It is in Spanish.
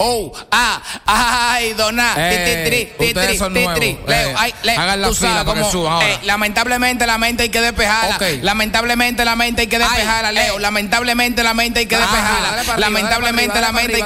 Ay, dona. Ustedes son nuevos. Leo, hagan la fila para que suban ahora. Lamentablemente la mente hay que despejarla. Okay. Lamentablemente la mente hay que despejarla, Leo. Lamentablemente la mente hay que despejarla. Lamentablemente la mente hay